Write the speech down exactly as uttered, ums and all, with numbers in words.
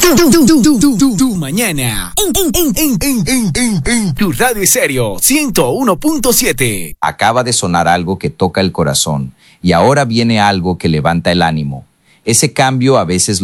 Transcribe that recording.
Tu, tu, tu, tu, tu, tu, tu mañana. En, en, en, en, en, en, en tu radio Estéreo ciento uno punto siete. Acaba de sonar algo que toca el corazón y ahora viene algo que levanta el ánimo. Ese cambio a veces lo